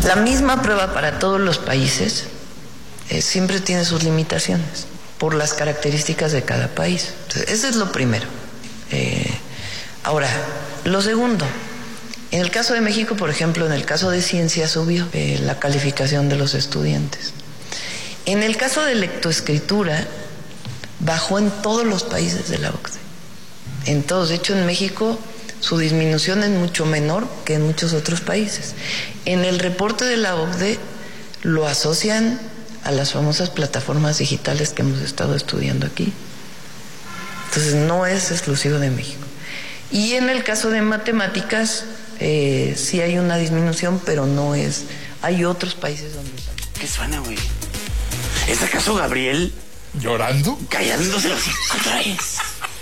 La misma prueba para todos los países siempre tiene sus limitaciones por las características de cada país. Entonces, eso es lo primero. Ahora, lo segundo, en el caso de México, por ejemplo, en el caso de ciencia subió la calificación de los estudiantes. En el caso de lectoescritura, bajó en todos los países de la OCDE. En todos. De hecho, en México su disminución es mucho menor que en muchos otros países. En el reporte de la OCDE lo asocian a las famosas plataformas digitales que hemos estado estudiando aquí. Entonces, no es exclusivo de México. Y en el caso de matemáticas, sí hay una disminución, pero no es... Hay otros países donde... ¿Qué suena, güey? ¿Es acaso Gabriel? ¿Llorando? Callándose los hijos otra vez.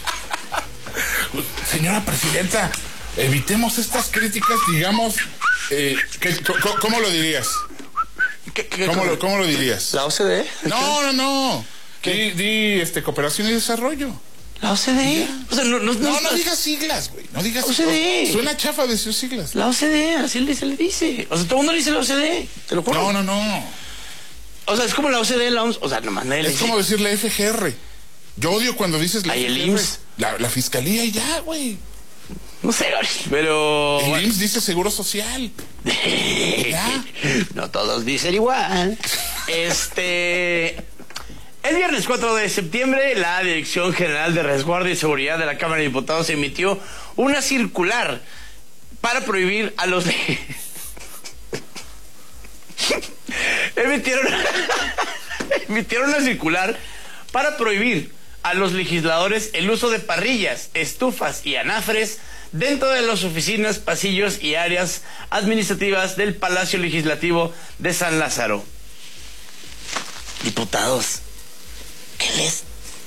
Señora presidenta, evitemos estas críticas, digamos... ¿Cómo lo dirías? ¿Cómo lo dirías? ¿La OCDE? No. Di cooperación y desarrollo. La OCDE. O sea, no digas siglas, güey. No digas OCDE. Suena chafa decir siglas. La OCDE, así se le dice. O sea, todo el mundo le dice la OCDE. Te lo juro. No. O sea, es como la OCDE, la OMS. O sea, nomás nadie le dice. Es como decir la FGR. Yo odio cuando dices la FGR. El IMSS. La fiscalía y ya, güey. No sé, pero... El IMSS dice Seguro Social. ¿Ya? No todos dicen igual. El viernes 4 de septiembre, la Dirección General de Resguardo y Seguridad de la Cámara de Diputados emitió una circular para prohibir a los... emitieron una circular para prohibir a los legisladores el uso de parrillas, estufas y anafres dentro de las oficinas, pasillos y áreas administrativas del Palacio Legislativo de San Lázaro. Diputados, ¿qué les...?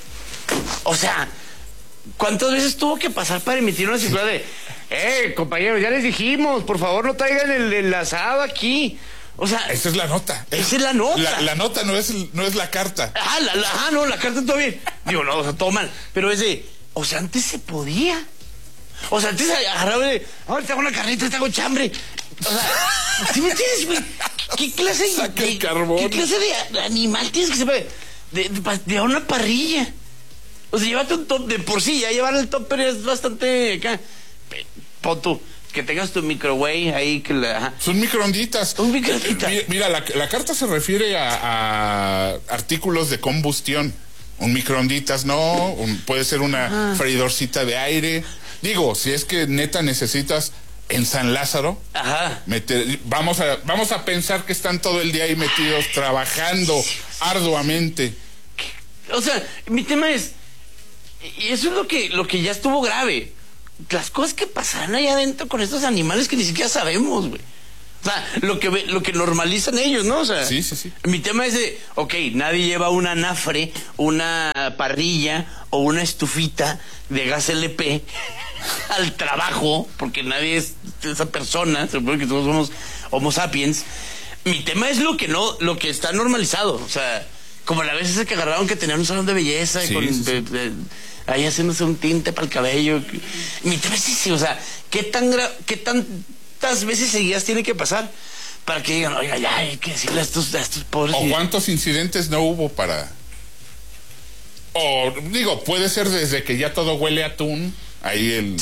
O sea, ¿cuántas veces tuvo que pasar para emitir una circular de... compañeros, ya les dijimos, por favor no traigan el asado aquí? O sea... Esa es la nota. Esa es la nota. La nota no es la carta. No, la carta todo bien. Digo, no, o sea, todo mal. Pero es de... O sea, antes se podía. O sea, antes agarraba de... Ahora te hago una carnita, te hago chambre. O sea, ¿sí me entiendes, güey? ¿Qué clase de carbón? ¿Qué clase de animal tienes que saber? De una parrilla. O sea, llévate un top de por sí. Ya llevar el top, pero es bastante... acá. Pon tú. Que tengas tu microwave ahí que la... Son microonditas. Un microondita. Mira, la carta se refiere a artículos de combustión. Un microonditas, no. Puede ser una freidorcita de aire. Digo, si es que neta necesitas en San Lázaro, vamos a pensar que están todo el día ahí metidos trabajando arduamente. O sea, mi tema es... Y eso es lo que ya estuvo grave. Las cosas que pasarán allá adentro con estos animales que ni siquiera sabemos, güey. O sea, lo que normalizan ellos, ¿no? O sea, sí. Mi tema es de, nadie lleva una anafre, una parrilla o una estufita de gas LP al trabajo, porque nadie es esa persona, se supone que todos somos homo sapiens. Mi tema es lo que está normalizado. O sea, como la vez esa que agarraron que tenían un salón de belleza ahí haciéndose un tinte para el cabello. Mi tema es ese, o sea, ¿qué tantas veces seguidas tiene que pasar para que digan, oiga, ya hay que decirle a estos pobres? ¿O cuántos incidentes no hubo para...? O, digo, puede ser desde que ya todo huele a atún, ahí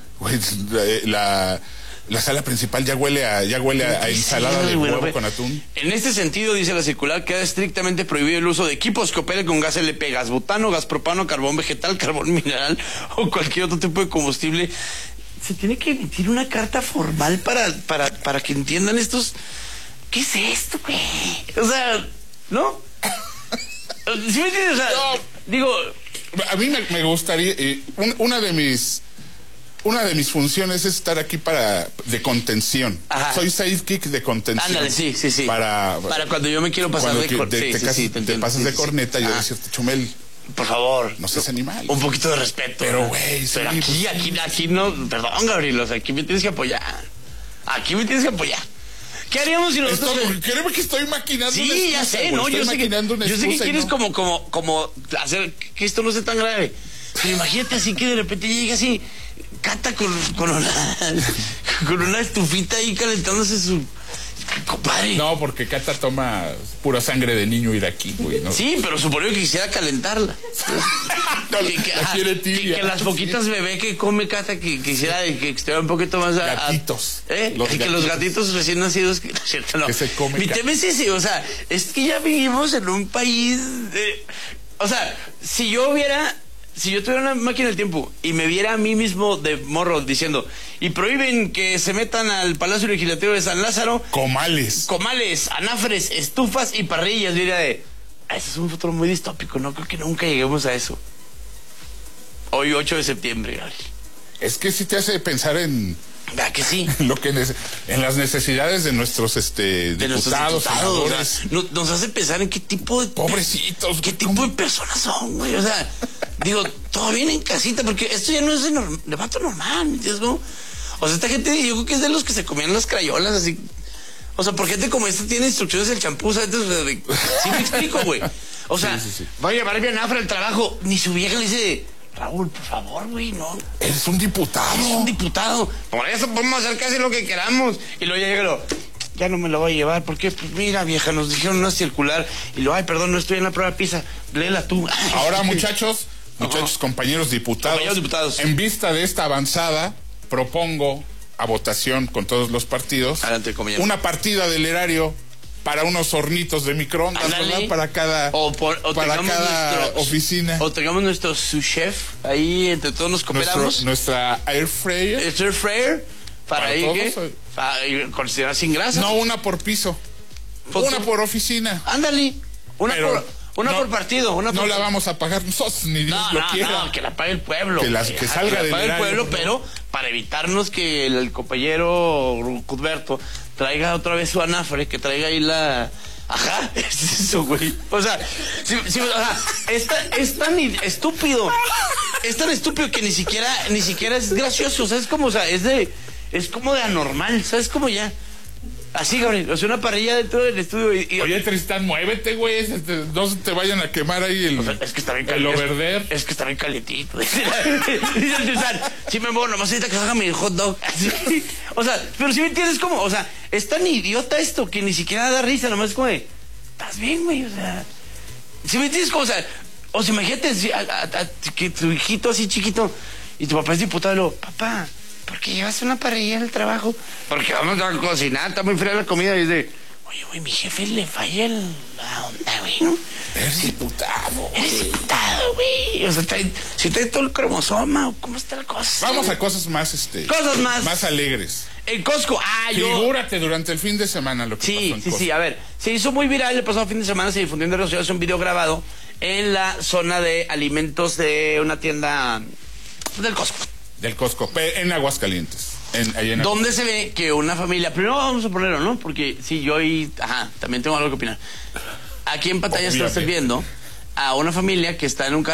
la sala principal ya huele a ensalada de huevo con atún. En este sentido, dice la circular, queda estrictamente prohibido el uso de equipos que operen con gas LP, gas butano, gas propano, carbón vegetal, carbón mineral o cualquier otro tipo de combustible. Se tiene que emitir una carta formal para que entiendan estos... ¿Qué es esto, güey? O sea, ¿no? ¿Sí me entiendes? O sea, no. Digo... A mí me gustaría... Una de mis funciones es estar aquí de contención. Soy sidekick de contención. Ándale, sí. Para cuando yo me quiero pasar de corneta. Te pasas de corneta, yo decirte, Chumel, por favor, no seas animal. Un poquito de respeto. Pero, güey, pero aquí no, perdón, Gabriel, o sea, aquí me tienes que apoyar. ¿Qué haríamos si nosotros... Créeme que estoy maquinando una excusa, ya sé, ¿no? Yo sé que quieres como hacer que esto no sea tan grave. Pero imagínate así que de repente llega así... Cata con una estufita ahí calentándose su... Compadre. No, porque Cata toma pura sangre de niño iraquí, güey. ¿No? Sí, pero suponiendo que quisiera calentarla. No, la quiere tibia. Que las poquitas bebé que come Cata, que quisiera que estuviera un poquito más... Gatitos. Los gatitos recién nacidos... No. Que se comen. Mi tema es ese, o sea, es que ya vivimos en un país... o sea, si yo tuviera una máquina del tiempo y me viera a mí mismo de morro diciendo, y prohíben que se metan al Palacio Legislativo de San Lázaro comales, anafres, estufas y parrillas, diría ese es un futuro muy distópico, no creo que nunca lleguemos a eso. Hoy 8 de septiembre, Gabriel. Es que sí te hace pensar en... ¿Verdad que sí? Lo que en las necesidades de nuestros diputados, senadores. O sea, nos hace pensar en qué tipo de... Pobrecitos. ¿Qué tipo de personas son, güey? O sea, digo, todo bien en casita, porque esto ya no es de vato normal, ¿me entiendes? ¿No? O sea, esta gente, yo creo que es de los que se comían las crayolas, así. O sea, por gente como esta tiene instrucciones del champú, ¿sabes? Sí me explico, güey. O sea, sí. va a llevar bien afra al trabajo, ni su vieja le dice... Raúl, por favor, güey, no. Eres un diputado. Es un diputado. Por eso podemos hacer casi lo que queramos. Y luego llega ya no me lo voy a llevar. ¿Por qué? Pues mira, vieja, nos dijeron una circular. Y luego, ay, perdón, no estoy en la prueba PISA. Léela tú. Ahora, muchachos, compañeros diputados. En vista de esta avanzada, propongo a votación con todos los partidos. Adelante, compañero. Una partida del erario para unos hornitos de microondas, ¿verdad? Para cada oficina. O tengamos nuestro sous-chef, ahí entre todos nos cooperamos. Nuestra air fryer. Air fryer, para ahí que considerar sin grasa. No, una por piso. Una por oficina. Ándale. Una por partido. No la vamos a pagar nosotros, ni Dios lo quiera. No, que la pague el pueblo. Que salga del pague el pueblo, pero para evitarnos que el compañero Cuthberto traiga otra vez su anafre, que traiga ahí la... Ajá, es eso, güey. O sea, es tan estúpido. Es tan estúpido que ni siquiera es gracioso. O sea, es como, es como de anormal. ¿Sabes? Como ya... Así, Gabriel, o sea, una parrilla dentro del estudio y... Oye, Tristán, muévete, güey, no se te vayan a quemar ahí el... O sea, es que está bien el overder. Es que está bien calientito. Dice el Tristán, sí me muevo, nomás ahorita que salga mi hot dog. Así, o sea, pero si me entiendes cómo, o sea, es tan idiota esto que ni siquiera da risa, nomás es como de, estás bien, güey, o sea... Si me entiendes cómo, o sea, imagínate que tu hijito así chiquito y tu papá es diputado y luego, papá... ¿Por qué llevas una parrilla al trabajo? Porque vamos a cocinar, está muy fría la comida. Y dice, oye, güey, mi jefe le falla la onda, güey, ¿no? Eres diputado. Eres diputado, güey. O sea, si trae todo el cromosoma, ¿cómo está la cosa? Vamos a cosas más, cosas más alegres. En Costco, Figúrate durante el fin de semana lo que pasó en Costco. Sí, a ver, se hizo muy viral el pasado fin de semana, se difundió en redes sociales un video grabado en la zona de alimentos de una tienda del Costco. Del Costco, en Aguascalientes. Donde se ve que una familia, primero vamos a ponerlo, ¿no? Porque sí, yo ahí, también tengo algo que opinar. Aquí en pantalla está viendo a una familia que está en un